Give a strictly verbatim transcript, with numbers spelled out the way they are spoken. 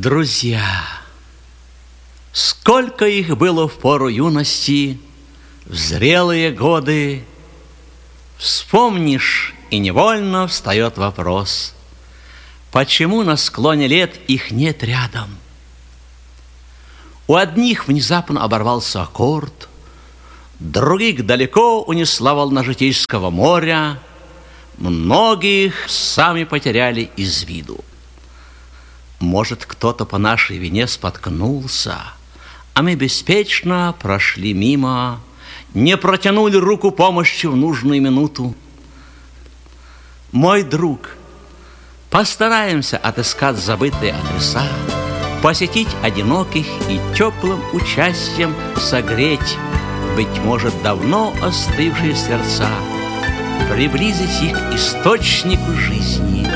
Друзья, сколько их было в пору юности, в зрелые годы, вспомнишь, и невольно встает вопрос: почему на склоне лет их нет рядом? У одних внезапно оборвался аккорд, других далеко унесла волна житейского моря, многих сами потеряли из виду. Может, кто-то по нашей вине споткнулся, а мы беспечно прошли мимо, не протянули руку помощи в нужную минуту. Мой друг, постараемся отыскать забытые адреса, посетить одиноких и теплым участием согреть, быть может, давно остывшие сердца, приблизить их к источнику жизни.